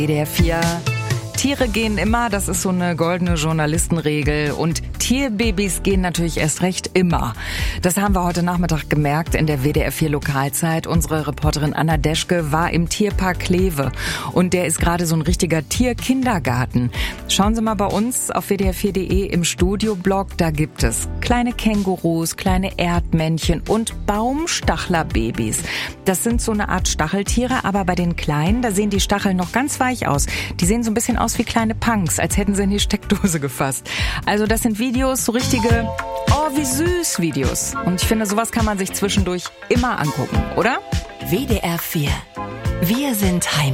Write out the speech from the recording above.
WDR 4. Tiere gehen immer, das ist so eine goldene Journalistenregel. Und Tierbabys gehen natürlich erst recht immer. Das haben wir heute Nachmittag gemerkt in der WDR 4 Lokalzeit. Unsere Reporterin Anna Deschke war im Tierpark Kleve. Und der ist gerade so ein richtiger Tierkindergarten. Schauen Sie mal bei uns auf wdr4.de im Studioblog. Da gibt es kleine Kängurus, kleine Erdmännchen und Baumstachlerbabys. Das sind so eine Art Stacheltiere, aber bei den Kleinen, da sehen die Stacheln noch ganz weich aus. Die sehen so ein bisschen aus wie kleine Punks, als hätten sie in die Steckdose gefasst. Also das sind Videos, so richtige, oh wie süß Videos. Und ich finde, sowas kann man sich zwischendurch immer angucken, oder? WDR 4. Wir sind Heimat.